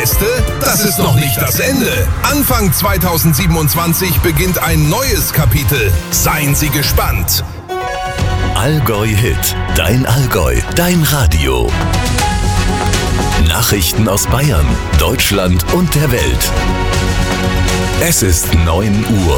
Proteste? Das ist noch nicht das Ende. Anfang 2027 beginnt ein neues Kapitel. Seien Sie gespannt. Allgäu Hit. Dein Allgäu. Dein Radio. Nachrichten aus Bayern, Deutschland und der Welt. Es ist 9 Uhr.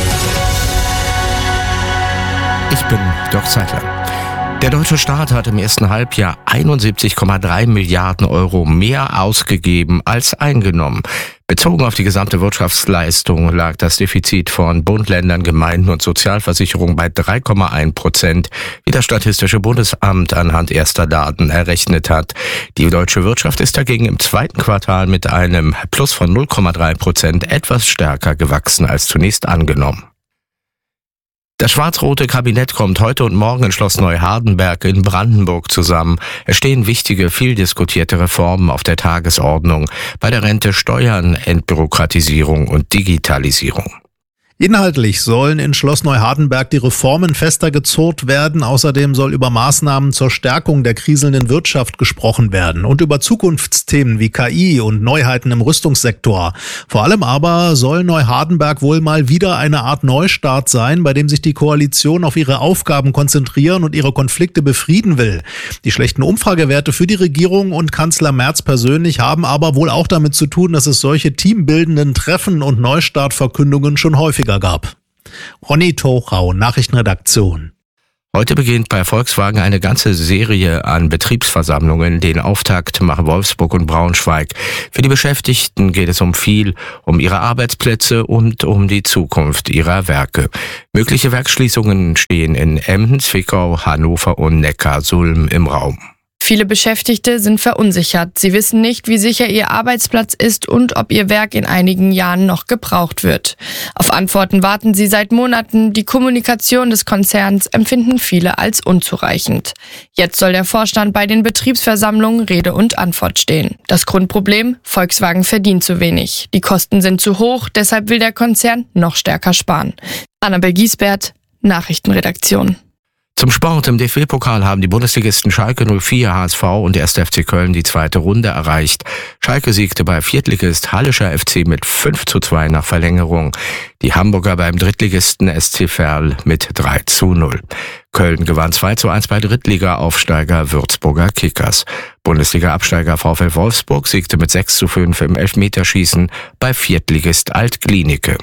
Ich bin Dirk Zeitler. Der deutsche Staat hat im ersten Halbjahr 71,3 Milliarden Euro mehr ausgegeben als eingenommen. Bezogen auf die gesamte Wirtschaftsleistung lag das Defizit von Bund, Ländern, Gemeinden und Sozialversicherung bei 3,1%, wie das Statistische Bundesamt anhand erster Daten errechnet hat. Die deutsche Wirtschaft ist dagegen im zweiten Quartal mit einem Plus von 0,3% etwas stärker gewachsen als zunächst angenommen. Das schwarz-rote Kabinett kommt heute und morgen in Schloss Neuhardenberg in Brandenburg zusammen. Es stehen wichtige, viel diskutierte Reformen auf der Tagesordnung. Bei der Rente, Steuern, Entbürokratisierung und Digitalisierung. Inhaltlich sollen in Schloss Neuhardenberg die Reformen fester gezurrt werden. Außerdem soll über Maßnahmen zur Stärkung der kriselnden Wirtschaft gesprochen werden und über Zukunftsthemen wie KI und Neuheiten im Rüstungssektor. Vor allem aber soll Neuhardenberg wohl mal wieder eine Art Neustart sein, bei dem sich die Koalition auf ihre Aufgaben konzentrieren und ihre Konflikte befrieden will. Die schlechten Umfragewerte für die Regierung und Kanzler Merz persönlich haben aber wohl auch damit zu tun, dass es solche teambildenden Treffen und Neustartverkündungen schon häufiger gab. Ronny Tochau, Nachrichtenredaktion. Heute beginnt bei Volkswagen eine ganze Serie an Betriebsversammlungen. Den Auftakt machen Wolfsburg und Braunschweig. Für die Beschäftigten geht es um ihre Arbeitsplätze und um die Zukunft ihrer Werke. Mögliche Werksschließungen stehen in Emden, Zwickau, Hannover und Neckarsulm im Raum. Viele Beschäftigte sind verunsichert. Sie wissen nicht, wie sicher ihr Arbeitsplatz ist und ob ihr Werk in einigen Jahren noch gebraucht wird. Auf Antworten warten sie seit Monaten. Die Kommunikation des Konzerns empfinden viele als unzureichend. Jetzt soll der Vorstand bei den Betriebsversammlungen Rede und Antwort stehen. Das Grundproblem: Volkswagen verdient zu wenig. Die Kosten sind zu hoch, deshalb will der Konzern noch stärker sparen. Annabel Giesbert, Nachrichtenredaktion. Zum Sport. Im DFB-Pokal haben die Bundesligisten Schalke 04, HSV und der 1. FC Köln die zweite Runde erreicht. Schalke siegte bei Viertligist Hallischer FC mit 5:2 nach Verlängerung. Die Hamburger beim Drittligisten SC Verl mit 3:0. Köln gewann 2:1 bei Drittliga-Aufsteiger Würzburger Kickers. Bundesliga-Absteiger VfL Wolfsburg siegte mit 6:5 im Elfmeterschießen bei Viertligist Alt-Glienicke.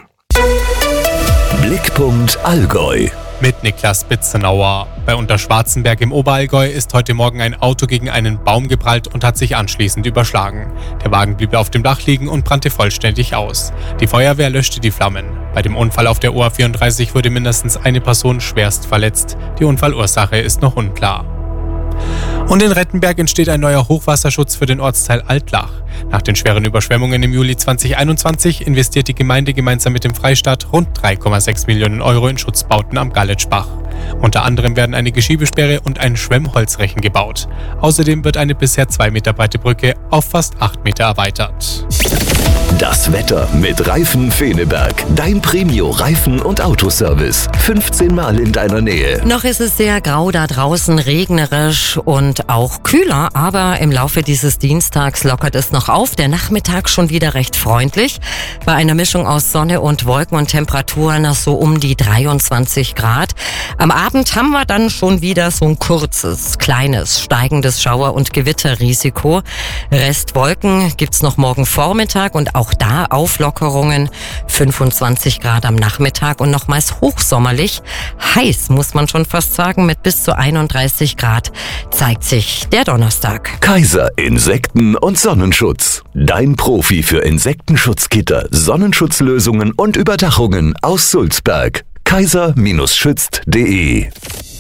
Blickpunkt Allgäu. Mit Niklas Bitzenauer. Bei Unterschwarzenberg im Oberallgäu ist heute Morgen ein Auto gegen einen Baum geprallt und hat sich anschließend überschlagen. Der Wagen blieb auf dem Dach liegen und brannte vollständig aus. Die Feuerwehr löschte die Flammen. Bei dem Unfall auf der OA34 wurde mindestens eine Person schwerst verletzt. Die Unfallursache ist noch unklar. Und in Rettenberg entsteht ein neuer Hochwasserschutz für den Ortsteil Altlach. Nach den schweren Überschwemmungen im Juli 2021 investiert die Gemeinde gemeinsam mit dem Freistaat rund 3,6 Millionen Euro in Schutzbauten am Galetschbach. Unter anderem werden eine Geschiebesperre und ein Schwemmholzrechen gebaut. Außerdem wird eine bisher 2 Meter breite Brücke auf fast 8 Meter erweitert. Das Wetter mit Reifen Feneberg. Dein Premio-Reifen- und Autoservice. 15 Mal in deiner Nähe. Noch ist es sehr grau da draußen, regnerisch und auch kühler, aber im Laufe dieses Dienstags lockert es noch auf. Der Nachmittag schon wieder recht freundlich. Bei einer Mischung aus Sonne und Wolken und Temperaturen so um die 23 Grad. Am Abend haben wir dann schon wieder so ein kurzes, kleines, steigendes Schauer- und Gewitterrisiko. Restwolken gibt's noch morgen Vormittag und auch da Auflockerungen. 25 Grad am Nachmittag und nochmals hochsommerlich. Heiß, muss man schon fast sagen, mit bis zu 31 Grad zeigt sich der Donnerstag. Kaiser Insekten- und Sonnenschutz. Dein Profi für Insektenschutzgitter, Sonnenschutzlösungen und Überdachungen aus Sulzberg. kaiser-schützt.de.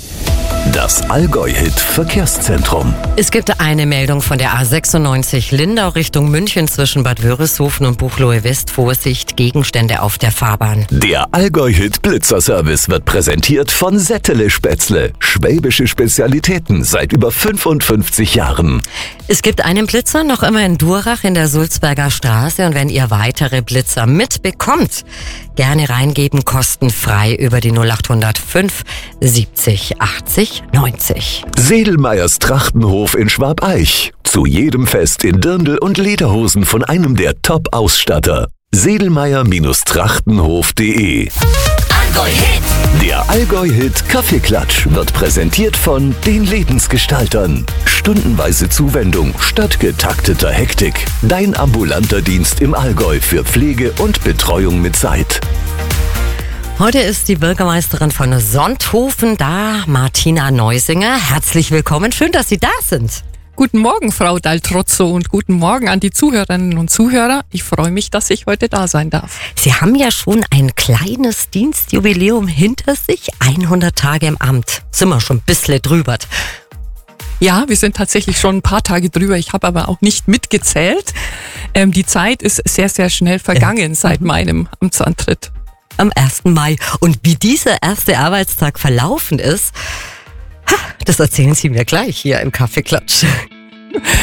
Das Allgäu-Hit-Verkehrszentrum. Es gibt eine Meldung von der A96 Lindau Richtung München zwischen Bad Wörishofen und Buchloe West. Vorsicht, Gegenstände auf der Fahrbahn. Der Allgäu-Hit-Blitzerservice wird präsentiert von Settele Spätzle. Schwäbische Spezialitäten seit über 55 Jahren. Es gibt einen Blitzer noch immer in Durach in der Sulzberger Straße. Und wenn ihr weitere Blitzer mitbekommt, gerne reingeben, kostenfrei über die 0800 5 70 80 90. Sedelmeyers Trachtenhof in Schwabeich. Zu jedem Fest in Dirndl und Lederhosen von einem der Top-Ausstatter. Sedelmeyer-Trachtenhof.de. Allgäu-Hit. Der Allgäu-Hit Kaffeeklatsch wird präsentiert von den Lebensgestaltern. Stundenweise Zuwendung statt getakteter Hektik. Dein ambulanter Dienst im Allgäu für Pflege und Betreuung mit Zeit. Heute ist die Bürgermeisterin von Sonthofen da, Martina Neusinger. Herzlich willkommen, schön, dass Sie da sind. Guten Morgen, Frau Daltrozzo, und guten Morgen an die Zuhörerinnen und Zuhörer. Ich freue mich, dass ich heute da sein darf. Sie haben ja schon ein kleines Dienstjubiläum hinter sich, 100 Tage im Amt. Sind wir schon ein bisschen drüber. Ja, wir sind tatsächlich schon ein paar Tage drüber. Ich habe aber auch nicht mitgezählt. Die Zeit ist sehr, sehr schnell vergangen seit meinem Amtsantritt. Am 1. Mai. Und wie dieser erste Arbeitstag verlaufen ist, das erzählen Sie mir gleich hier im Kaffeeklatsch.